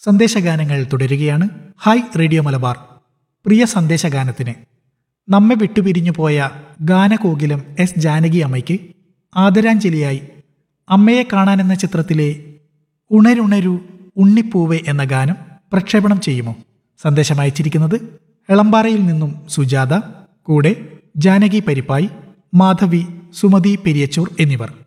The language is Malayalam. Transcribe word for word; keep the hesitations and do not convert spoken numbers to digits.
സന്ദേശഗാനങ്ങൾ തുടരുകയാണ്. Hi radio Malabar. പ്രിയ സന്ദേശഗാനത്തിന് നമ്മെ വിട്ടുപിരിഞ്ഞു പോയ ഗാനകോകിലം എസ് ജാനകി അമ്മയ്ക്ക് ആദരാഞ്ജലിയായി അമ്മയെ കാണാനെന്ന ചിത്രത്തിലെ ഉണരുണരു ഉണ്ണിപ്പൂവെ എന്ന ഗാനം പ്രക്ഷേപണം ചെയ്യുമോ? സന്ദേശം അയച്ചിരിക്കുന്നത് എളമ്പാറയിൽ നിന്നും സുജാത, കൂടെ ജാനകി പരിപ്പായി, മാധവി, സുമതി പെരിയച്ചൂർ എന്നിവർ.